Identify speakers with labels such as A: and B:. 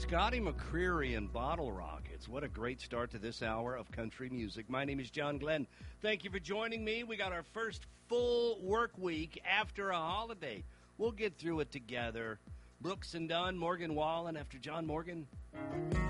A: Scotty McCreery and Bottle Rockets. What a great start to this hour of country music. My name is John Glenn. Thank you for joining me. We got our first full work week after a holiday. We'll get through it together. Brooks and Dunn, Morgan Wallen after John Morgan.